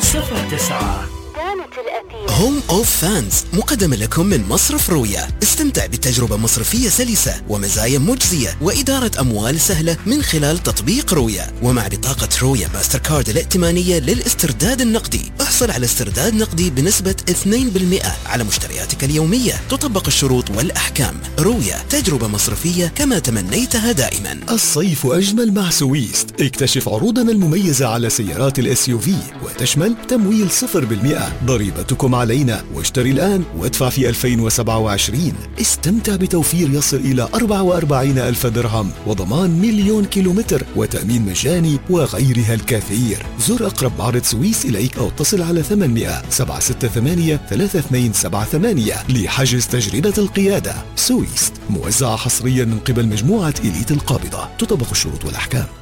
09. هوم اوف فانز مقدمة لكم من مصرف رويا. استمتع بتجربة مصرفية سلسة ومزايا مجزية وإدارة أموال سهلة من خلال تطبيق رويا. ومع بطاقة رويا ماستر كارد الائتمانية للاسترداد النقدي احصل على استرداد نقدي بنسبة 2% على مشترياتك اليومية. تطبق الشروط والأحكام. رويا، تجربة مصرفية كما تمنيتها دائما. الصيف أجمل مع سويست. اكتشف عروضنا المميزة على سيارات الاس يو في وتشمل تمويل 0%، ضريبتكم علينا، واشتري الآن وادفع في 2027. استمتع بتوفير يصل إلى 44,000 درهم وضمان 1,000,000 كيلومتر وتأمين مجاني وغيرها الكثير. زر أقرب معرض سويس إليك أو اتصل على 800-768-3278 لحجز تجربة القيادة. سويس موزعة حصريا من قبل مجموعة إليت القابضة. تطبق الشروط والأحكام.